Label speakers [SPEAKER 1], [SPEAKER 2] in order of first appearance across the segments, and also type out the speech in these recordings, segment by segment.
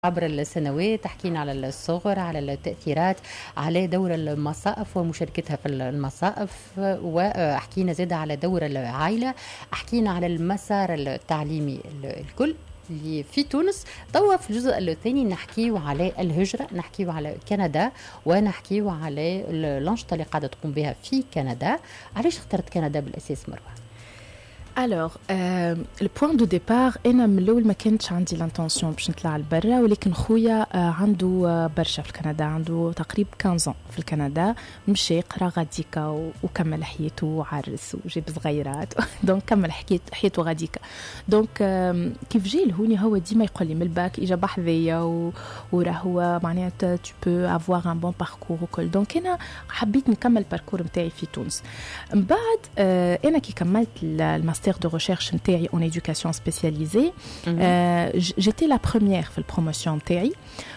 [SPEAKER 1] عبر السنوات حكينا على الصغر، على التأثيرات، على دور المصائف ومشاركتها في المصائف، وحكينا زيادة على دور العائلة، حكينا على المسار التعليمي الكل اللي في تونس. توا في الجزء الثاني نحكيو على الهجرة، نحكيو على كندا، ونحكيو على الأنشطة اللي قاعدة تقوم بها في كندا. علاش اخترت كندا بالأساس مروة؟
[SPEAKER 2] Alors, le point de départ, أنا من الأول ما كانتش عندي لانتونسيون باش نطلع لبرا، ولكن خويا عنده برشا في كندا، عنده تقريبا 15 في الكندا، مشي قرا غاديكا وكمل حياته وعرس وجاب صغيرات دونك كمل حياته غاديكا. دونك كيف جاي لهوني هو ديما يقول لي من الباك إجا بحذية وراهو معناتها tu peux avoir un bon parcours وكل. دونك أنا حبيت نكمل الباركور متاعي في تونس. من بعد أنا كي كملت الماستر de recherche نتاعي en éducation spécialisée. J'étais la première في البروموسيون نتاعي،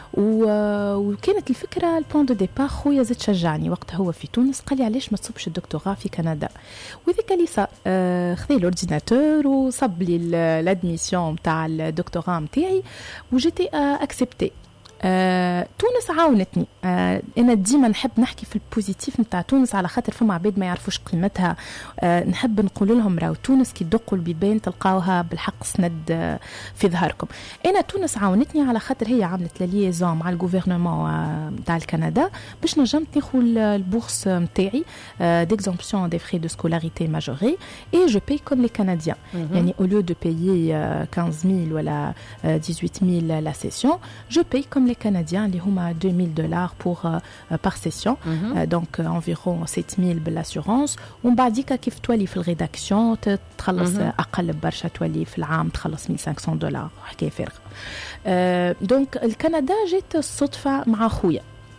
[SPEAKER 2] وكانت الفكرة البوان دو ديبار خويا زاد شجعني وقتها هو في تونس، قال لي علاش ما تصبش الدكتوراه في كندا. وذاك اللي خذي الاورديناتور وصب لي الادميسيون نتاع الدكتوراه نتاعي وجيتي اكسبتي. تونس عاونتني. أنا ديما نحب نحكي في البوزيتيف نتاع تونس، على خاطر فما عباد ما يعرفوش قيمتها. نحب نقول لهم راو تونس كي تدقوا البيبان تلقاوها بالحق سند في ظهركم. أنا تونس عاونتني على خاطر هي عملت لليزون مع الجوفرنمون نتاع الكندا باش نجمت ناخذ البورس نتاعي d'exemption des frais de scolarité majorés et je paye comme les Canadiens. يعني au lieu de payer 15 000 ولا 18 000 la session, je paye comme les Canadiens اللي هما $2,000 par session. Donc environ 7 000 بالاسيورانس. ومن بعديك كيف تولي في الريداكسيون تخلص اقل برشا، تولي في العام تخلص $1,500 حكايه فارغه. دونك الكندا جات الصدفه مع خويا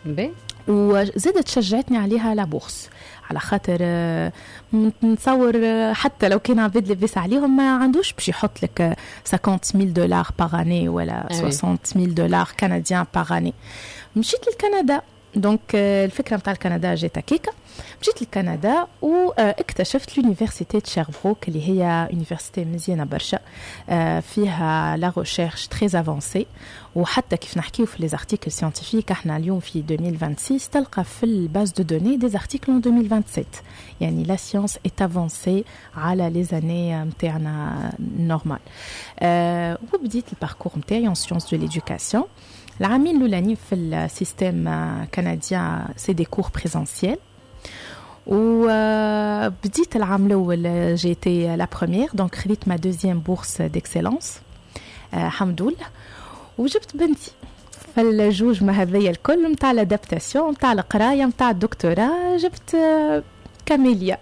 [SPEAKER 2] وزادت شجعتني عليها لابورس، على خاطر نتصور حتى لو كان عباد لبس عليهم ما عندوش باش يحط لك $50,000 باغاني ولا $60,000 كنديان باغاني. مشيت لكندا. دونك الفكره نتاع الكندا جات هكاكا، مشيت لكندا واكتشفت لونيفرسيتي شيربروك اللي هي يونيفرسيتي مزيانه برشا، فيها لا ريشيرش تري افونسي. وحتى كيف نحكيو في لي زارتيكل سيانتيفيك احنا اليوم في 2026 تلقى في الباز دو دوني دي زارتيكل ان 2027، يعني لا سيانس ايت افونسي على لي زاني نتاعنا نورمال. وبديت الباركور نتاعي ان سيانس دو ليدوكاسيون. العامين الاولانيين في السيستم كنديان سي دي كور بريزونسيال، وبديت العام الاول جيتي لا بروميير، دونك خديت ما دوزيام بورس ديكسيلونس الحمد لله، وجبت بنتي. فالجوج ما هذيا الكل نتاع الادابتاسيون نتاع القرايه نتاع الدكتوراه جبت كاميليا.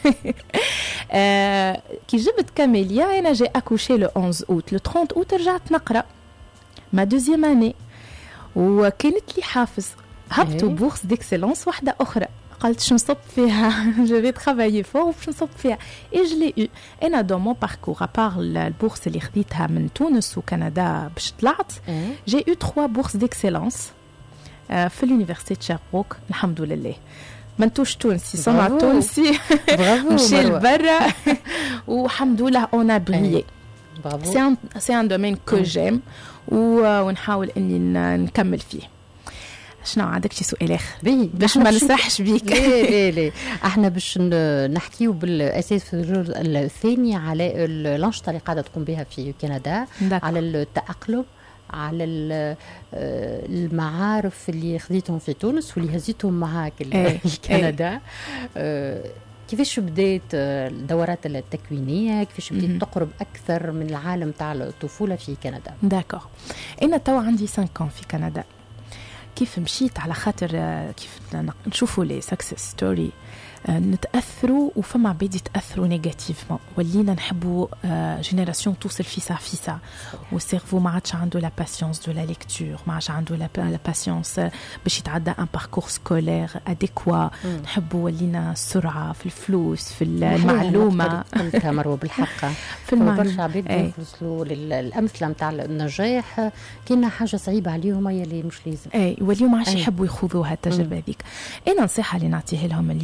[SPEAKER 2] كي جبت كاميليا انا جاي اكوشي لو 11 اوت، لو 30 اوت رجعت نقرا ما دوزيام اني، وكانت لي حافز هبطوا بورس ديكسيلونس واحده اخرى. قلت شو نصب فيها جو في ترافايي فور باش نصب فيها اي جو لي. انا دو مون باركور ابار البورس اللي خديتها من تونس وكندا باش طلعت، جي او 3 بورس ديكسيلونس في اليونيفرسيتي شيربروك الحمد لله. منتوش تونسي صنع تونسي مشي لبرا والحمد لله اون ابريي. سي ان دومين كو جيم ونحاول اني نكمل فيه. شنو عندك شي سؤال اخر باش ما نسرحش بيك؟
[SPEAKER 1] ليه احنا باش نحكيو بالاساس في الجزء الثاني على الانشطه اللي قاعده تقوم بها في كندا، على التاقلم، على المعارف اللي خذيتهم في تونس واللي هزيتهم معاك لكندا. كيفاش بديت الدورات التكوينيه، كيفاش بديت تقرب اكثر من العالم تاع الطفوله في كندا؟
[SPEAKER 2] داكور. انا توا عندي 5 ans في كندا. كيف مشيت على خاطر كيف نشوفوا لي سكسس ستوري نتاثروا، وفما عباد يتاثروا نيجاتيفمون، ولينا نحبوا جينيراسيون توصل فيسا والسيرفو ما عادش عنده لا باسيونس دو لا ليكتور، ما عادش عنده لا باسيونس باش يتعدى ان باركور سكولير اديكوا. نحبوا ولينا السرعه في الفلوس في المعلومه.
[SPEAKER 1] قلتها مروه بالحق في برشا عباد يوصلوا للامثله نتاع النجاح كاينه حاجه صعيبه عليهم هي اللي مش لازم
[SPEAKER 2] وليهم ما عادش يحبوا يخوضوها التجربه هذيك. انا نصيحه اللي نعطيها لهم اليوم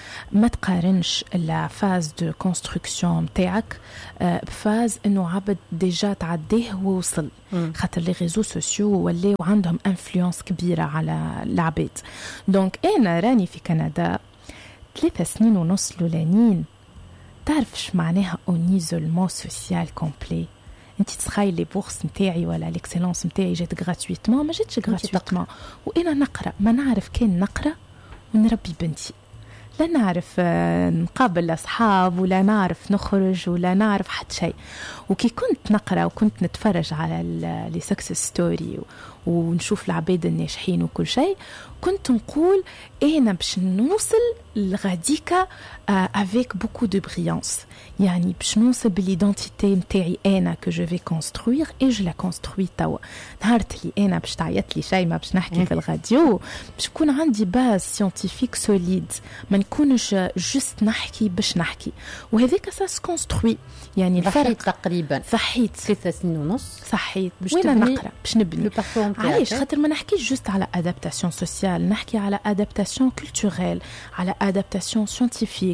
[SPEAKER 2] ما تقارنش لا فاز دو كونستركسيون نتاعك بفاز انه عبد ديجا تعديه ووصل. خاطر لي ريزو سوسيو ولاو عندهم انفلونس كبيره على العباد. دونك انا راني في كندا 3 سنين ونص لولانين، تعرفش معناها اونيزولمون سوسيال كومبلي. انت تخيلي بورس نتاعي ولا ليكسيلونس نتاعي جات غراتويتمون، ما جاتش غراتويتمون، وانا نقرا ما نعرف كان نقرا ونربي بنتي، لا نعرف نقابل أصحاب ولا نعرف نخرج ولا نعرف حد شيء. وكي كنت نقرأ وكنت نتفرج على لي سكسس ستوري ونشوف العباد الناجحين وكل شيء، كنت نقول أنا باش نوصل لغاديكا avec beaucoup de brillance، يعني باش نوصل بالإيدنتيتي متاعي أنا que je vais construire et je la construis توا. نهارت لي أنا باش تعيط لي شيء ما باش نحكي في الراديو، باش يكون عندي باز سيانتيفيك سوليد، ما نكونش جست نحكي باش نحكي. وهذاك ساس كونستروي، يعني الفرق
[SPEAKER 1] تقريبا
[SPEAKER 2] صحيت
[SPEAKER 1] 3 سنين ونص
[SPEAKER 2] صحيت باش نقرا باش نبني. علاش؟ خاطر ما نحكيش جست على ادابتاسيون سوسيال، نحكي على ادابتاسيون كولتوريل، على ادابتاسيون سيانتيفيك.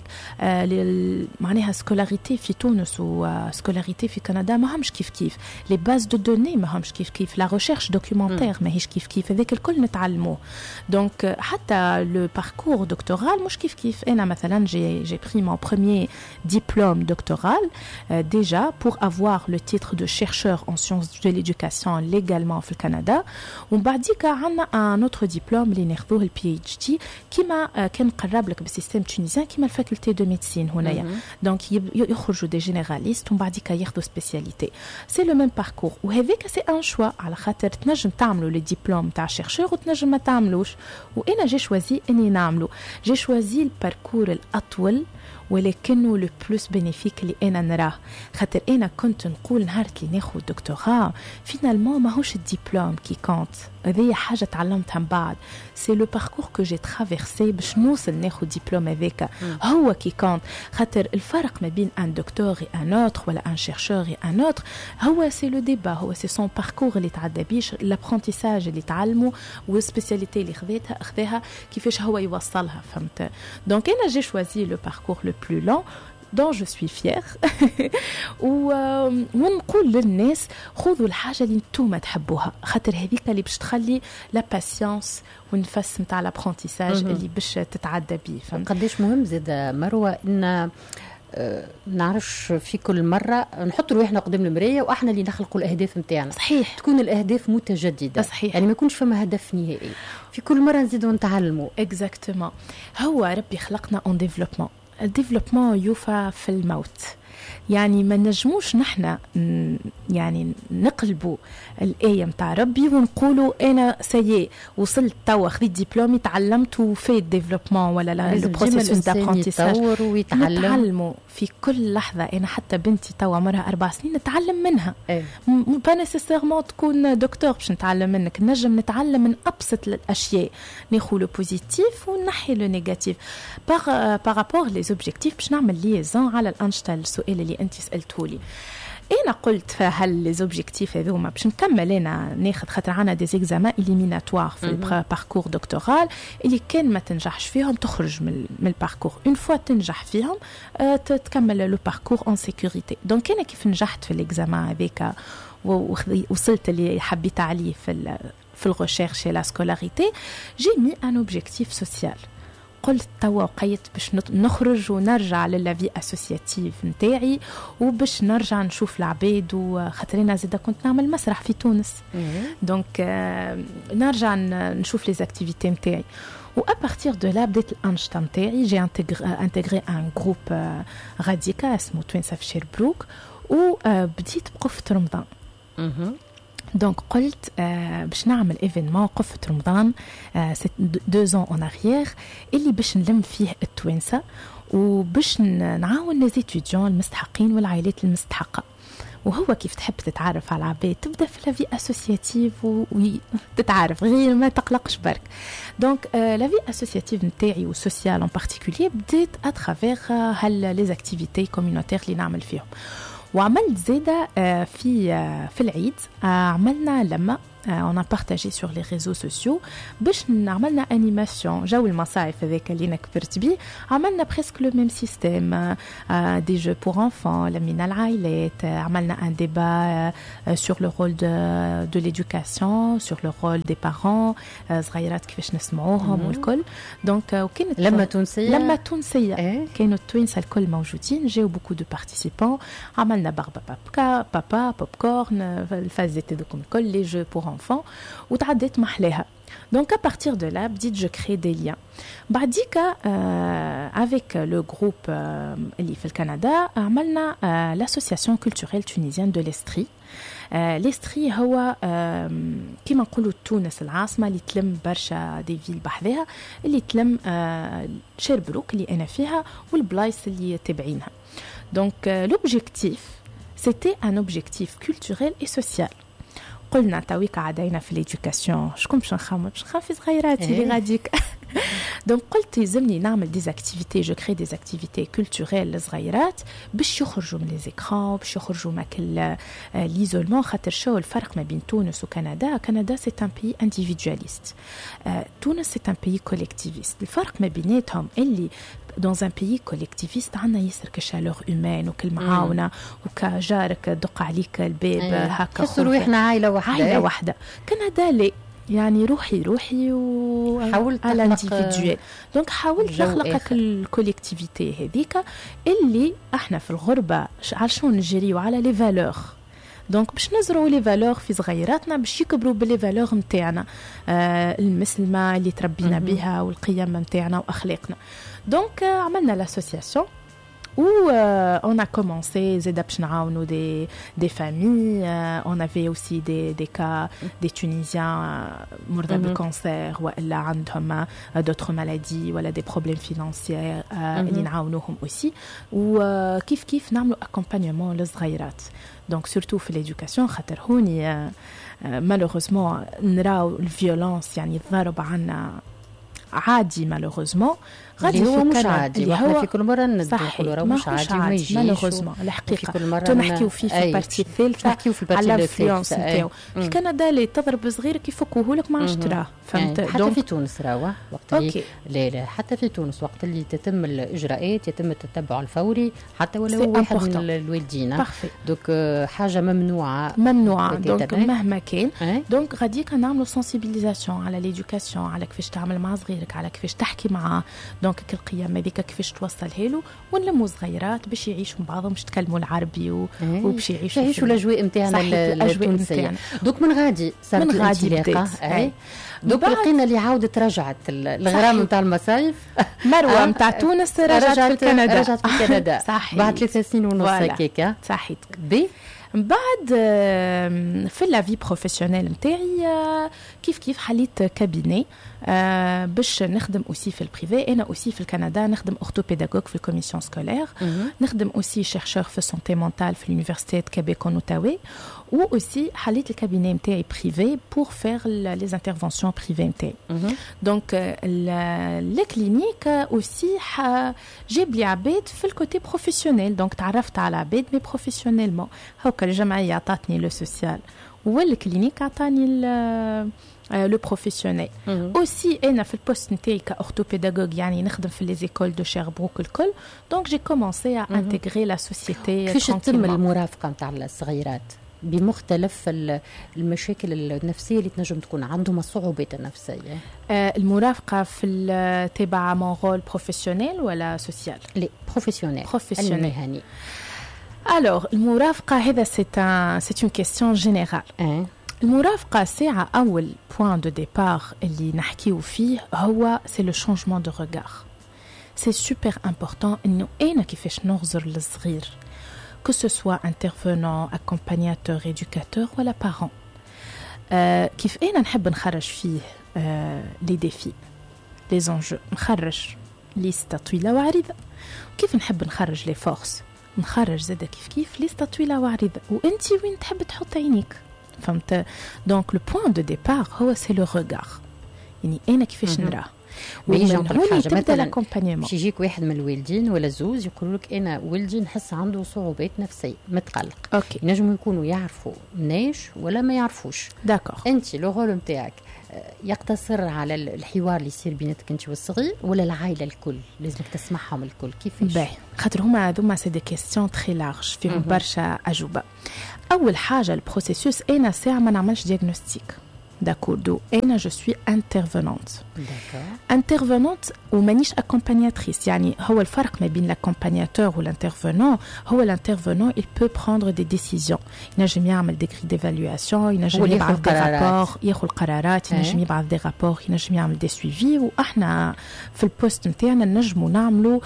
[SPEAKER 2] معناها سكولاريتي في تونس وسكولاريتي في كندا ما همش كيف كيف، لي باز دو دوني ما همش كيف كيف، لا ريشيرش دوكيومونتير ماهيش كيف كيف، هذاك الكل نتعلموه. دونك حتى لو باركور دكتورال مش كيف كيف. انا مثلا j'ai pris mon premier diplôme doctoral déjà pour avoir le titre de chercheur en sciences de l'éducation légalement في الكندا. ومن بعديك عندنا un autre diplôme اللي ناخذوه البي اتش دي كيما كان قرب لك بالسيستم تونسيان كيما الفاكولتي دو ميديسين هنايا. دونك يخرجوا دي جينيراليست ومن بعديك ياخذوا سبيسياليتي. سي لو ميم باركور، وهذاك سي ان شوا، على خاطر تنجم تعملوا لي ديبلوم تاع شيرشور وتنجم ما تعملوش. وانا جي شوازي اني نعملو، جي شوازي الباركور الاطول ولكنه لو بلوس بينيفيك اللي انا نراه. خاطر انا كنت نقول نهار اللي ناخذ دكتوراه فينالمون ماهوش الدبلوم كي كونت، هذه حاجه تعلمتها من بعد. سي لو باركور كو جي ترافيرسي باش نوصل ناخذ دبلوم هذاك هو كي كونت. خاطر الفرق ما بين ان دكتور اي ان اوتر ولا ان شيرشور اي ان اوتر هو سي لو ديبا، هو سي سون باركور اللي تعدى بيش، لابرونتيساج اللي تعلمه والسبيسياليتي اللي خذاها كيفاش هو يوصلها. فهمت؟ دونك انا جي شوازي لو باركور لو plus long dont je suis fière. ونقول للناس خذوا الحاجة اللي انتم تحبوها، خاطر هذيك اللي باش تخلي لا باسيونس والنفس نتاع لابرونتيساج اللي باش تتعدى بيه.
[SPEAKER 1] قديش مهم زاد مروة ان نعرفش في كل مرة نحط روحنا قدام المراية وإحنا اللي نخلقوا الأهداف متاعنا.
[SPEAKER 2] صحيح.
[SPEAKER 1] تكون الأهداف متجددة.
[SPEAKER 2] صحيح.
[SPEAKER 1] يعني ما يكونش فما هدف نهائي، في كل مرة نزيدوا نتعلموا.
[SPEAKER 2] exactement. هو ربي خلقنا en développement. الديفلوبمون يوفى في الموت، يعني ما نجموش نحن يعني نقلبوا الآية متاع ربي ونقولوا أنا سيء وصلت توا خذيت دبلومي تعلمت وفي الديفلوبمون ولا البروسيسوس دابرونتيساج. نتعلموا في كل لحظة. أنا حتى بنتي توا عمرها 4 سنين نتعلم منها. با نيسيسيرمون تكون دكتور باش نتعلم منك، نجم نتعلم من أبسط الأشياء، ناخذ لو بوزيتيف ونحي لو نيجاتيف. بارابور لي زوبجيكتيف باش نعمل ليزون على الأنشطة السؤال اللي أنت سألتولي. أنا قلت هل لي زوبجيكتيف هذوما باش نكمل أنا ناخذ، خاطر عنا دي زيكزامان إليميناتوار في الباركور دكتورال اللي كان ما تنجحش فيهم تخرج من الباركور. اون فوا تنجح فيهم تكمل لو باركور اون سيكوريتي. دونك أنا كيف نجحت في الإكزامان هذاك ووصلت اللي حبيت عليه في الريشيرش لا سكولاريتي، جي مي ان اوبجيكتيف سوسيال. قلت توا وقيت باش نخرج ونرجع للافي اسوسياتيف نتاعي وباش نرجع نشوف العباد، وخاطرنا زيدا كنت نعمل مسرح في تونس. دونك نرجع نشوف لي زاكتيفيتي نتاعي. وابارتير دو لا بديت الانشطه نتاعي. جي انتغري ان جروب راديكا اسمه توينسا في شيربروك، وبديت بقفة رمضان. دونك قلت باش نعمل ايفينمون قفة رمضان 2 ans en arrière اللي باش نلم فيه التوانسة وباش نعاون لي زيتيديون المستحقين والعائلات المستحقة. وهو كيف تحب تتعرف على العباد تبدا في لافي اسوسياتيف وتتعرف غير ما تقلقش برك. دونك لافي اسوسياتيف نتاعي وسوسيال ان بارتيكولير بديت اترافير هل لي اكتيفيتي كوميونيتير اللي نعمل فيهم. وعملت زيادة في العيد عملنا لما on a partagé sur les réseaux sociaux باش عملنا animation جو المصايف هذاك اللي أنا كبرت بيه عملنا presque le même système des jeux pour enfants لمينا العائلات عملنا un débat sur le rôle de l'éducation sur le rôle des parents صغيرات كيفاش نسمعوهم والكل donc وكانت
[SPEAKER 1] لما تونسية
[SPEAKER 2] كانوا التوينس الكل موجودين جاو beaucoup de participants عملنا بابا بوب كورن الفاز ديتي دوكم الكل les jeux pour enfants وتعديت محلاها. Donc à partir de là, je crée des liens. بعديك avec le groupe اللي في الكندا عملنا l'association culturelle tunisienne de l'Estrie. l'Estrie هو كما نقولوا تونس العاصمة اللي تلم برشا دي فيل بحذاها اللي تلم شيربروك اللي أنا فيها والبلايص اللي تابعينها. Donc l'objectif c'était un objectif culturel et social. قلنا تويك عدينا في l'éducation شكون باش نخمم في صغيراتي اللي غاديك دونك قلت يلزمني نعمل دي اكتيفيتي جو كري دي اكتيفيتي كولتوريل للصغيرات باش يخرجوا من لي زيكران باش يخرجوا ماكل ليزولمون خاطر شو الفرق ما بين تونس وكندا. كندا سي ان بيي انديفيدواليست تونس سي ان بيي كوليكتيفيست. الفرق ما بيناتهم اللي dans un pays collectiviste عنا ياسر كشالور humaine وكل معاونة وكجارك دق عليك الباب هكا
[SPEAKER 1] خسروا احنا عائلة
[SPEAKER 2] واحدة. كندا لي يعني روحي
[SPEAKER 1] حاولت
[SPEAKER 2] على الانديفيدوال دونك حاولت نخلق الكوليكتيفيتي هذيك اللي احنا في الغربة عشان نجريو على لي فالور دونك باش نزرعوا لي فالور في صغيراتنا باش يكبروا باللي فالور نتاعنا المسلمة اللي تربينا بها والقيم نتاعنا واخلاقنا. دونك عملنا l'association où on a commencé زاد باش نعاونوا des familles on avait aussi des cas des Tunisiens مرضى بالكانسير ولا عندهم d'autres maladies ولا des problèmes financiers اللي نعاونوهم aussi وكيف نعملوا accompagnement للصغيرات. donc surtout في l'éducation خاطر هوني malheureusement نراو الفيولونس يعني الضرب عنا عادي malheureusement
[SPEAKER 1] غادي هو مش عادي واحنا في كل مرة
[SPEAKER 2] ندخلوا
[SPEAKER 1] راه مش عادي ما يجيش
[SPEAKER 2] malheureusement الحقيقة تنحكيو فيه في البارتي الثالثة على الانفلونس نتاعو. في كندا اللي تضرب صغيرك يفكوه لك ما عادش تراه فهمت.
[SPEAKER 1] حتى في تونس راهو وقت اللي لا حتى في تونس وقت اللي تتم الإجراءات يتم التتبع الفوري حتى ولو واحد من الوالدين دوك حاجة ممنوعة
[SPEAKER 2] دونك مهما كان دونك غاديك نعملوا سنسيبيليزاسيون على ليدوكاسيون على كيفاش تعمل مع صغيرك على كيفاش تحكي معاه دونك القيم هذيك كيفاش توصلها له ونلموا صغيرات باش يعيشوا مع بعضهم باش يتكلموا العربي وباش يعيشوا
[SPEAKER 1] الاجواء نتاعنا التونسيه. دوك من غادي صارت الانطلاقه دوك لقينا اللي عاودت رجعت الغرام نتاع المصايف
[SPEAKER 2] مروه نتاع تونس رجعت في كندا
[SPEAKER 1] بعد 3 سنين ونص هكاك
[SPEAKER 2] صحيتك
[SPEAKER 1] بعد
[SPEAKER 2] في لافي بروفيسيونيل نتاعي كيف حليت كابيني باش نخدم اوسي في البريفي. انا اوسي في الكندا نخدم اورثوبيداغوج في الكوميسيون سكولير نخدم اوسي شيرشور في سونتي مونتال في لونيفرسيتي كيبيك اونوتاوي و اوسي حليت الكابيني نتاعي بريفي بور فير لي انترفونسيون بريفي نتاعي. دونك لي كلينيك اوسي جاب لي عباد في الكوتي بروفيسيونيل دونك تعرفت على عباد مي بروفيسيونيلمون هاكا الجمعيه عطاتني لو سوسيال والكلينيك عطاني لو بروفيسيونيل اوسي. انا في البوست نتاعي كاورثوبيداغوج يعني نخدم في لي زيكول دو شيربروك الكل دونك جي كومونسي ا انتغري لا سوسيتي.
[SPEAKER 1] كيفاش تتم المرافقه نتاع الصغيرات بمختلف المشاكل النفسيه اللي تنجم تكون عندهم الصعوبات النفسيه؟
[SPEAKER 2] المرافقه في تبع مون رول بروفيسيونيل ولا سوسيال؟
[SPEAKER 1] لا بروفيسيونيل المهني.
[SPEAKER 2] Alors, المرافقة هذا c'est une question générale. المرافقة ساعة أول point de départ اللي نحكيو فيه هو c'est le changement de regard. C'est super important إنه أنا كيفاش نغزر للصغير que ce soit intervenant, accompagnateur, éducateur ولا parent. كيف أنا نحب نخرج فيه les défis, les enjeux. نخرج ليستة طويلة وعريضة. كيف نحب نخرج les forces. نخرج زادة كيف ليستة طويلة وعريضة وانتي وين تحب تحط عينيك فهمت. دونك لو بوين دو ديبار هو سي لو ريغار يعني انا كيفاش نراه
[SPEAKER 1] ويجي نقول حاجه مثلا
[SPEAKER 2] باش
[SPEAKER 1] يجيك واحد من الوالدين ولا زوز يقولوا لك انا ولدي نحس عنده صعوبات نفسيه متقلق.
[SPEAKER 2] اوكي
[SPEAKER 1] ينجموا يكونوا يعرفوا مناش ولا ما يعرفوش.
[SPEAKER 2] داكور
[SPEAKER 1] انت لو رول نتاعك يقتصر على الحوار اللي يصير بيناتك انت والصغير ولا العائله الكل لازمك تسمعهم الكل كيفاش؟
[SPEAKER 2] باهي خاطر هما هذوما سي دي كيستيون تري لارج فيهم برشا اجوبه. اول حاجه البروسيسوس انا ساعه ما نعملش دياغنوستيك داكور دو انا جو سوي انترفونونت انترفونونت ومانيش اكومبانياتريس. يعني هو الفرق ما بين لاكومبانياتور والانترفونون هو الانترفونون il peut prendre des décisions ينجم يعمل دي كري ديفالواسيون ينجم يبعث دي رابور ياخذ قرارات ينجم يبعث دي رابور ينجم يعمل دي سويفي. واحنا في البوست نتاعنا نجموا نعملوا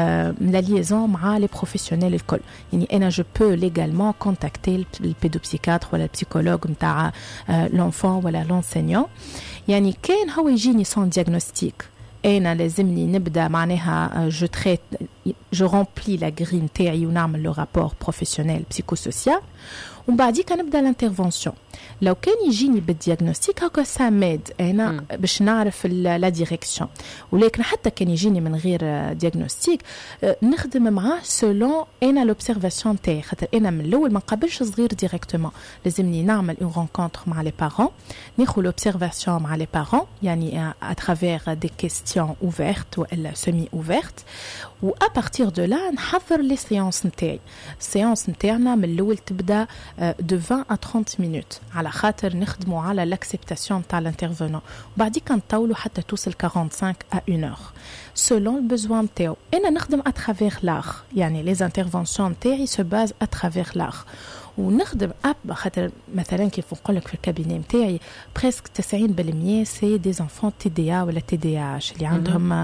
[SPEAKER 2] لا ليزون مع لي بروفيسيونيل الكل. يعني انا جو بو ليغالمون كونتاكتي البيدوبسيكاتر ولا البسيكولوج نتاع لونفون ولا لونسينيون. يعني كان هو يجيني سون دياغنوستيك انا لازمني نبدا معناها جو تريت جو رومبلي لا غري نتاعي ونعمل لو رابور بروفيسيونيل بسيكوسوسيال ومن بعديك نبدا الانترفونسيون. لو كان يجيني بالدياغنوستيك هكا سامد انا باش نعرف لا ديريكسيون. ولكن حتى كان يجيني من غير دياغنوستيك نخدم معاه سولون انا لوبسيرفاسيون تاعي. خاطر انا من الاول ما نقابلش صغير ديريكتومون لازمني نعمل اون رونكونتر مع لي بارون ناخذ لوبسيرفاسيون مع لي بارون يعني اترافير دي كيستيون اوفيرت ولا سيمي اوفيرت و ا بارتير دو لا نحضر لي سيونس نتاعي. السيونس نتاعنا من الاول تبدا de 20 à 30 minutes على خاطر نخدموا على l'acceptation تاع l'intervenant وبعديك نطولوا حتى توصل 45 à 1 heure selon le besoin نتاعو. انا نخدم à travers l'art يعني les interventions نتاعي se basent à travers l'art ونخدم اب خاطر مثلا كيف نقول لك في الكابيني نتاعي بريسك 90% سي دي انفون تي دي ا ولا تي دي اش اللي عندهم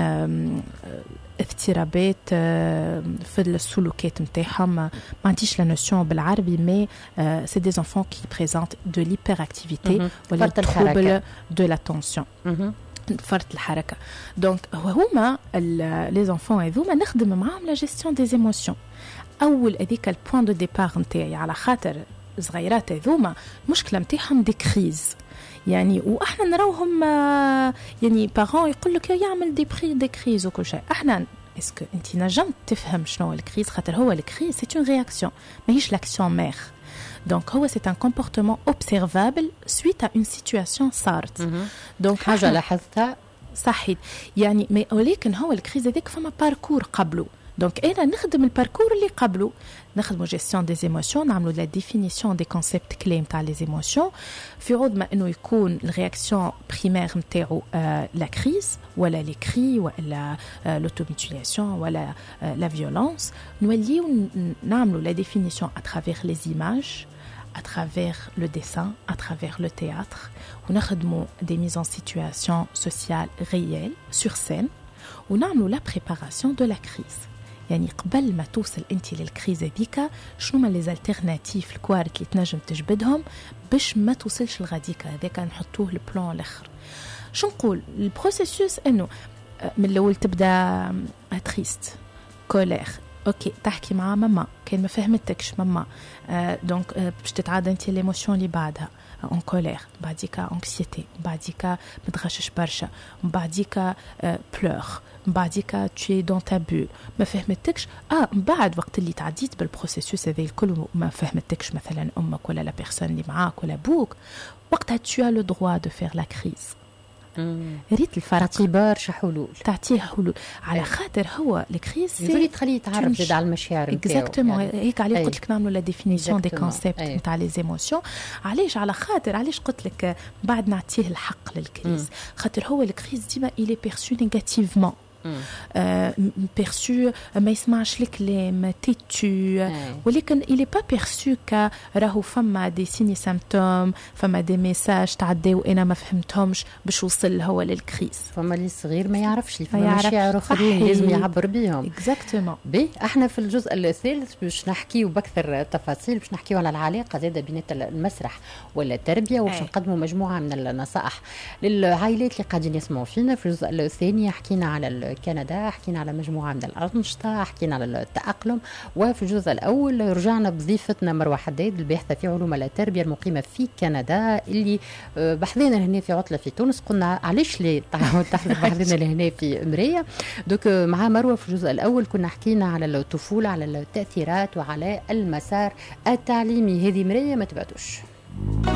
[SPEAKER 2] اضطرابات في السلوكات نتاعهم. ما عنديش لا نوسيون بالعربي مي سي دي انفون كي بريزونت دو ليبر ولا تروبل دو لاتونسيون فرط الحركه. دونك هما لي زانفون هذوما نخدم معاهم لا جيستيون دي ايموسيون. اول هذيك البوين دو ديبار نتاعي على خاطر صغيرات هذوما المشكله نتاعهم دي كريز يعني واحنا نراوهم يعني بارون يقول لك يعمل دي كريز وكل شيء. احنا اسكو انت نجم تفهم شنو الكريز خاطر هو الكريز سي اون رياكسيون ماهيش لاكسيون مير. دونك هو سي ان كومبورتمون اوبسيرفابل سويت ا اون سيتوياسيون صارت. دونك
[SPEAKER 1] حاجه لاحظتها
[SPEAKER 2] صحيح يعني مي ولكن هو الكريز هذيك فما باركور قبله. دونك انا نخدم الباركور اللي قبله نخدموا جيستيون دي ايموسيون نعملوا لا ديفينيسيون دي كونسيبت كلي نتاع لي ايموسيون في عوض ما انه يكون الرياكسيون بريمير نتاعو لا كريز ولا لي كري ولا لوتوميتيلاسيون ولا لا فيولونس نوليو نعملوا لا ديفينيسيون à travers les images à travers le dessin à travers le théâtre ونخدموا des mises en situation sociale réelle sur scène ونعملوا la préparation de la crise. يعني قبل ما توصل انت للكريز هذيك شنو ما لي زالتيرناتيف الكوارث اللي تنجم تجبدهم باش ما توصلش لغاديك هذاك نحطوه البلان الاخر. شو نقول البروسيسوس انه من الاول تبدا تريست كولير اوكي تحكي مع ماما كان ما فهمتكش ماما دونك باش تتعادى انت ليموسيون اللي بعدها en colère بعديك anxiété بعديك متغشش برشا بعديك pleurs بعديك tu es dans ta bulle ما فهمتكش بعد وقت اللي تعديت بالبروسيسوس هذا الكل ما فهمتكش مثلا امك ولا لا بيرسون اللي معاك ولا بوك وقتها tu as le droit de faire la crise. ريت الفرق
[SPEAKER 1] تعطي برشا حلول
[SPEAKER 2] تعطيه حلول على خاطر هو الكريز
[SPEAKER 1] يزولي تخليه يتعرف زاد على المشاعر نتاعو
[SPEAKER 2] اكزاكتومون هيك عليه قلت لك نعملوا لا ديفينيسيون دي كونسيبت نتاع لي ايموسيون. علاش على خاطر علاش قلت لك بعد نعطيه الحق للكريز خاطر هو الكريز ديما il est perçu négativement perçu ما يسمعش الكلام تيتو ولكن il est pas perçu ك راهو فما دي سيني سيمبتوم فما دي ميساج تعداو انا ما فهمتهمش باش وصل هو للكريز.
[SPEAKER 1] فما اللي صغير ما يعرفش اللي فما مشاعر اخرين لازم يعبر بهم
[SPEAKER 2] اكزاكتومون.
[SPEAKER 1] بي احنا في الجزء الثالث باش نحكيو باكثر تفاصيل باش نحكيو على العلاقه زاده بين المسرح ولا التربيه وباش نقدموا مجموعه من النصائح للعائلات اللي قاعدين يسمعوا فينا. في الجزء الثاني حكينا على كندا، حكينا على مجموعة من الأنشطة، حكينا على التأقلم. وفي الجزء الأول رجعنا بضيفتنا مروة حداد الباحثة في علوم التربية المقيمة في كندا، اللي بحضينا هنا في عطلة في تونس. قلنا علاش ليه تحضر بحضينا هنا في مراية. دوك مع مروة في الجزء الأول كنا حكينا على الطفولة، على التأثيرات وعلى المسار التعليمي. هذه مراية ما تبعدوش.